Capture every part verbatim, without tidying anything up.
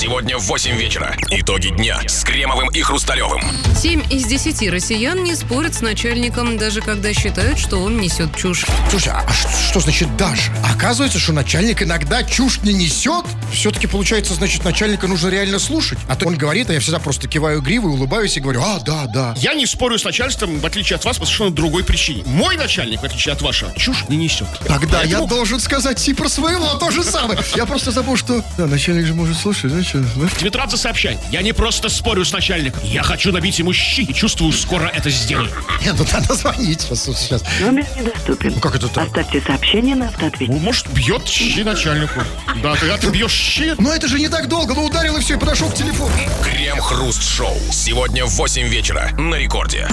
Сегодня в восемь вечера. Итоги дня с Кремовым и Хрусталевым. Семь из десяти россиян не спорят с начальником, даже когда считают, что он несет чушь. Слушай, а что, что значит «даже»? Оказывается, что начальник иногда чушь не несет? Все-таки получается, значит, начальника нужно реально слушать. А то он говорит, а я всегда просто киваю гривой, улыбаюсь и говорю: а, да, да. Я не спорю с начальством, в отличие от вас, по совершенно другой причине. Мой начальник, в отличие от вашего, чушь не несет. Тогда Поэтому... я должен сказать и про своего то же самое. Я просто забыл, что... Да, начальник же может слушать, да, что? Да? Твитрадзе сообщает: я не просто спорю с начальником, я хочу набить ему щи и чувствую, скоро это сделаю. Нет, ну надо звонить сейчас. сейчас. Номер недоступен. Ну как это так? Оставьте сообщение на автоответчик. Ну, может, бьет щи начальнику. Да, когда ты бьешь щи... Но это же не так долго, ну ударил и все, и подошел к телефону. Крем-хруст-шоу. Сегодня в восемь вечера на Рекорде.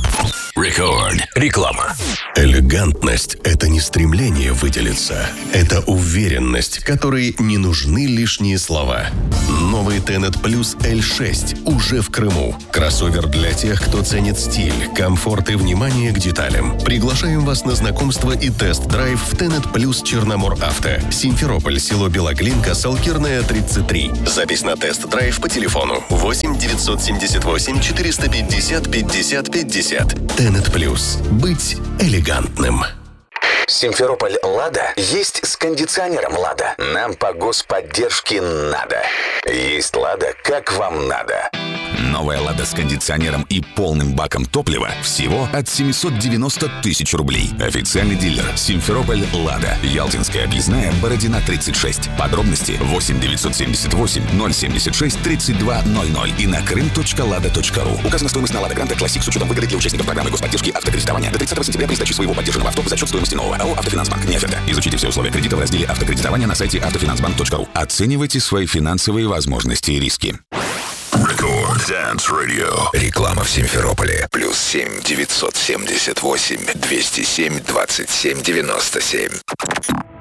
Рекорд. Реклама. Элегантность – это не стремление выделиться. Это уверенность, которой не нужны лишние слова. Новый Tenet Plus эль шесть уже в Крыму. Кроссовер для тех, кто ценит стиль, комфорт и внимание к деталям. Приглашаем вас на знакомство и тест-драйв в Tenet Plus Черномор Авто. Симферополь, село Белоглинка, Салкирная, тридцать три. Запись на тест-драйв по телефону восемь девятьсот семьдесят восемь четыреста пятьдесят пятьдесят пятьдесят. Tenet Plus. Быть элегантным. Симферополь «Лада» есть с кондиционером «Лада». Нам по господдержке надо. Есть «Лада», как вам надо. Новая «Лада» с кондиционером и полным баком топлива всего от семьсот девяносто тысяч рублей. Официальный дилер «Симферополь «Лада». Ялтинская объездная, Бородина, тридцать шесть. Подробности восемь девятьсот семьдесят восемь ноль семьдесят шесть тридцать два ноль ноль и на крым точка лада точка ру. Указана стоимость на «Лада Гранта Классик с учетом выгоды для участников программы господдержки автокредитования. До тридцатого сентября при сдаче своего поддержанного авто за счет стоимости нового АО «Автофинансбанк». Не оферта. Изучите все условия кредита в разделе «Автокредитование» на сайте автофинансбанк точка ру. Оценивайте свои финансовые возможности и риски. Рекорд Dance Radio. Реклама в Симферополе. Плюс семь девятьсот семьдесят восемь двести семь двадцать семь девяносто семь.